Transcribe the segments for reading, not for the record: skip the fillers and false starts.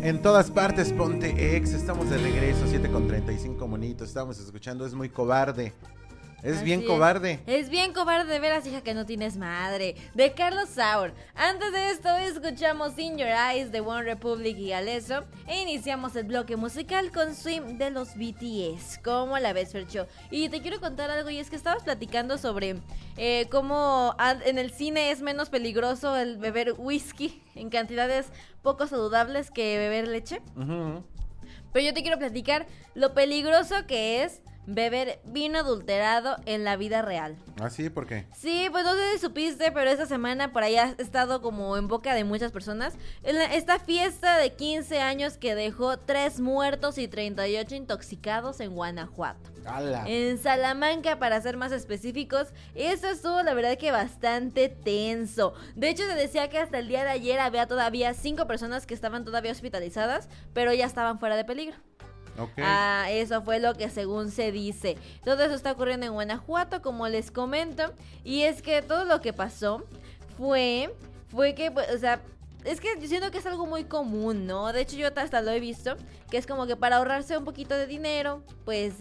En todas partes, ponte ex. Estamos de regreso, 7:35 monitos. Estamos escuchando Es Muy Cobarde. Es Así bien cobarde. Es bien cobarde, de veras, hija, que no tienes madre. De Carlos Saur. Antes de esto, escuchamos In Your Eyes de One Republic y Alesso. E iniciamos el bloque musical con Swim de los BTS. ¿Cómo la ves, Fercho? Y te quiero contar algo, y es que estabas platicando sobre cómo en el cine es menos peligroso el beber whisky en cantidades poco saludables que beber leche. Uh-huh. Pero yo te quiero platicar lo peligroso que es beber vino adulterado en la vida real. ¿Ah, sí? ¿Por qué? Sí, pues no sé si supiste, pero esta semana por ahí ha estado como en boca de muchas personas esta fiesta de 15 años que dejó 3 muertos y 38 intoxicados en Guanajuato. ¡Hala! En Salamanca, para ser más específicos. Eso estuvo la verdad que bastante tenso. De hecho, se decía que hasta el día de ayer había todavía 5 personas que estaban todavía hospitalizadas, pero ya estaban fuera de peligro. Okay. Eso fue lo que según se dice. Todo eso está ocurriendo en Guanajuato, como les comento. Y es que todo lo que pasó fue que, o sea, es que yo siento que es algo muy común, ¿no? De hecho, yo hasta lo he visto, que es como que para ahorrarse un poquito de dinero, pues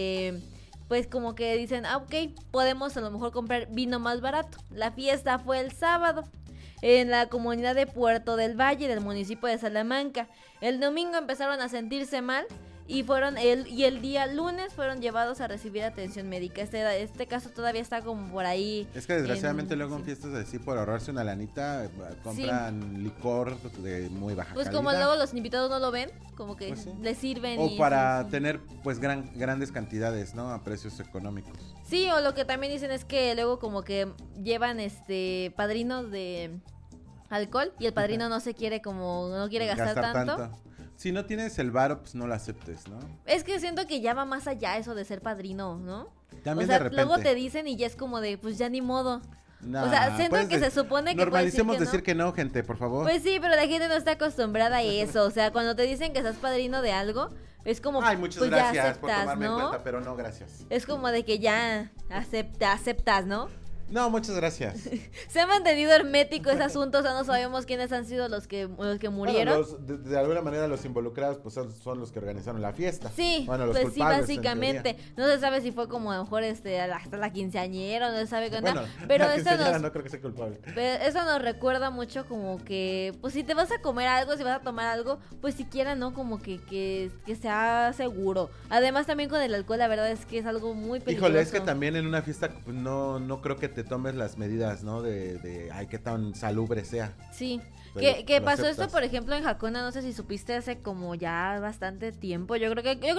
pues como que dicen, ok, podemos a lo mejor comprar vino más barato. La fiesta fue el sábado en la comunidad de Puerto del Valle, del municipio de Salamanca. El domingo empezaron a sentirse mal y el día lunes fueron llevados a recibir atención médica. Este caso todavía está como por ahí. Es que desgraciadamente luego en fiestas así, por ahorrarse una lanita, compran licor de muy baja calidad. Pues como luego los invitados no lo ven, como que pues sí, les sirven. o para tener pues grandes cantidades, ¿no? A precios económicos. Sí, o lo que también dicen es que luego como que llevan padrinos de alcohol y el padrino no quiere gastar tanto. Si no tienes el varo, pues no lo aceptes, ¿no? Es que siento que ya va más allá eso de ser padrino, ¿no? También o sea, de repente. luego te dicen y ya es como de, pues ya ni modo. Nah, o sea, siento que se supone que normalicemos decir que no, gente, por favor. Pues sí, pero la gente no está acostumbrada a eso. O sea, cuando te dicen que seas padrino de algo, es como, ay, muchas pues gracias ya aceptas, por tomarme ¿no? en cuenta, pero no, gracias. Es como de que ya aceptas, ¿no? No, muchas gracias. Se ha mantenido hermético ese asunto, o sea, no sabemos quiénes han sido los que murieron. Bueno, de alguna manera los involucrados pues son los que organizaron la fiesta. Sí, bueno, los pues culpables, sí, básicamente. No se sabe si fue como a lo mejor hasta la quinceañera, no se sabe qué onda. Bueno, pero la eso no creo que sea culpable. Pero eso nos recuerda mucho como que, pues si te vas a comer algo, si vas a tomar algo, pues siquiera, ¿no? Como que sea seguro. Además también con el alcohol, la verdad es que es algo muy peligroso. Híjole, es que también en una fiesta pues, no creo que te tomes las medidas, ¿no? De ay, qué tan salubre sea. Sí. Pero Que lo pasó aceptas. esto, por ejemplo, en Jacona, no sé si supiste, hace como ya bastante tiempo. Yo creo que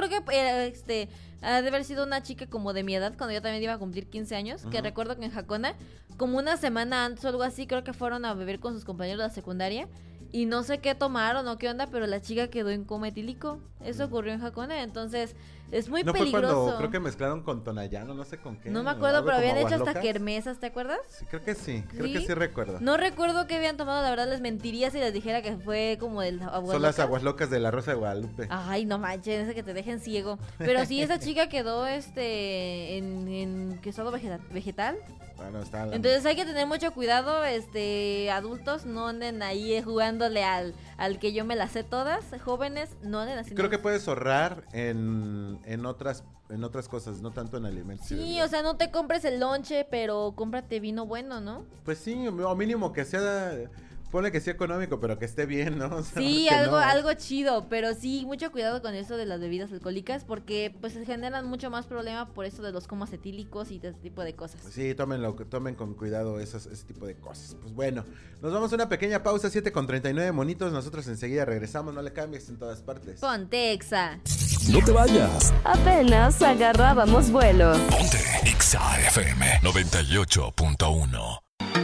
ha de haber sido una chica como de mi edad, cuando yo también iba a cumplir 15 años, que recuerdo que en Jacona, como una semana antes o algo así, creo que fueron a beber con sus compañeros de la secundaria. Y no sé qué tomaron o qué onda, pero la chica quedó en coma etílico. Eso ocurrió en Jacona, entonces es muy peligroso. ¿No fue cuando creo que mezclaron con Tonayano, no sé con qué? No me acuerdo, pero habían hecho hasta locas. kermesas, ¿te acuerdas? Sí, creo que sí recuerdo. No recuerdo qué habían tomado, la verdad les mentiría si les dijera que fue como del aguas Son las locas. aguas locas de la Rosa de Guadalupe. Ay, no manches, ese que te dejen ciego. Pero sí, esa chica quedó en ¿qué estado vegetal? Bueno, está la... Entonces hay que tener mucho cuidado, adultos, no anden ahí jugándole al que yo me las sé todas, jóvenes, no anden así. Creo que puedes ahorrar en otras cosas, no tanto en alimentos. Sí, o sea, no te compres el lonche, pero cómprate vino bueno, ¿no? Pues sí, o mínimo que sea, ponle que sea económico, pero que esté bien, ¿no? O sea, sí, algo chido, pero sí, mucho cuidado con eso de las bebidas alcohólicas, porque pues se generan mucho más problema por eso de los comas etílicos y ese tipo de cosas. Sí, tomen con cuidado ese tipo de cosas. Pues bueno, nos vamos a una pequeña pausa, 7:39 monitos, nosotros enseguida regresamos, no le cambies en todas partes. Ponte Exa. No te vayas. Apenas agarrábamos vuelo. Ponte Exa FM 98.1.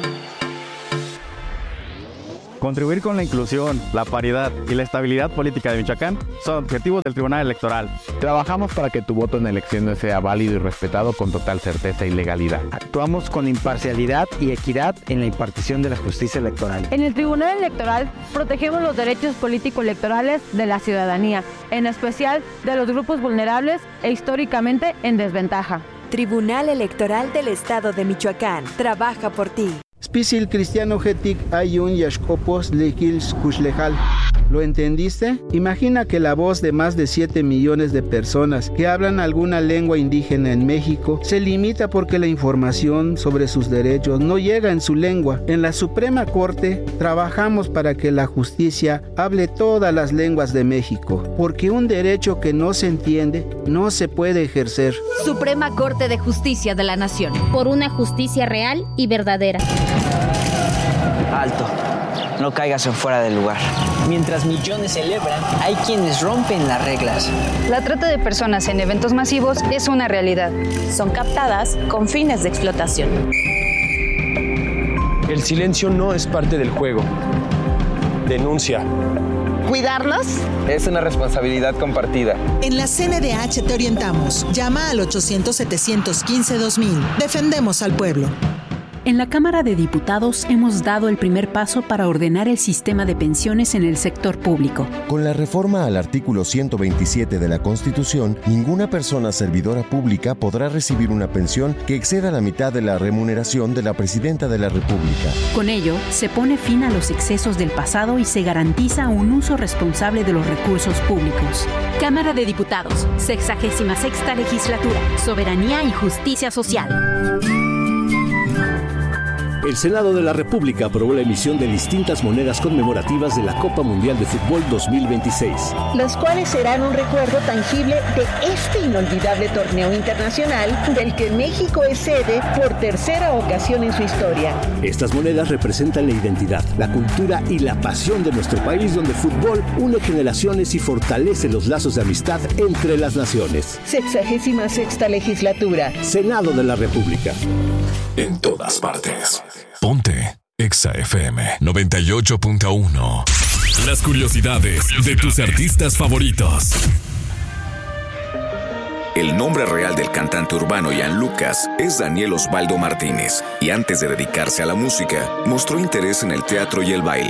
Contribuir con la inclusión, la paridad y la estabilidad política de Michoacán son objetivos del Tribunal Electoral. Trabajamos para que tu voto en elecciones sea válido y respetado con total certeza y legalidad. Actuamos con imparcialidad y equidad en la impartición de la justicia electoral. En el Tribunal Electoral protegemos los derechos político-electorales de la ciudadanía, en especial de los grupos vulnerables e históricamente en desventaja. Tribunal Electoral del Estado de Michoacán. Trabaja por ti. Spisil cristiano hetik ayun yashkopos lekil kuslejal. ¿Lo entendiste? Imagina que la voz de más de 7 millones de personas que hablan alguna lengua indígena en México se limita porque la información sobre sus derechos no llega en su lengua. En la Suprema Corte trabajamos para que la justicia hable todas las lenguas de México, porque un derecho que no se entiende no se puede ejercer. Suprema Corte de Justicia de la Nación. Por una justicia real y verdadera. Alto. No caigas en fuera del lugar. Mientras millones celebran, hay quienes rompen las reglas. La trata de personas en eventos masivos es una realidad. Son captadas con fines de explotación. El silencio no es parte del juego. Denuncia. ¿Cuidarlos? Es una responsabilidad compartida. En la CNDH te orientamos. Llama al 800-715-2000. Defendemos al pueblo. En la Cámara de Diputados hemos dado el primer paso para ordenar el sistema de pensiones en el sector público. Con la reforma al artículo 127 de la Constitución, ninguna persona servidora pública podrá recibir una pensión que exceda la mitad de la remuneración de la Presidenta de la República. Con ello, se pone fin a los excesos del pasado y se garantiza un uso responsable de los recursos públicos. Cámara de Diputados, 66ª Legislatura, Soberanía y Justicia Social. El Senado de la República aprobó la emisión de distintas monedas conmemorativas de la Copa Mundial de Fútbol 2026. Las cuales serán un recuerdo tangible de este inolvidable torneo internacional del que México es sede por tercera ocasión en su historia. Estas monedas representan la identidad, la cultura y la pasión de nuestro país, donde el fútbol une generaciones y fortalece los lazos de amistad entre las naciones. 66ª Legislatura. Senado de la República. En todas partes. Ponte Exa FM 98.1. Las curiosidades de tus artistas favoritos. El nombre real del cantante urbano Ian Lucas es Daniel Osvaldo Martínez, y antes de dedicarse a la música, mostró interés en el teatro y el baile.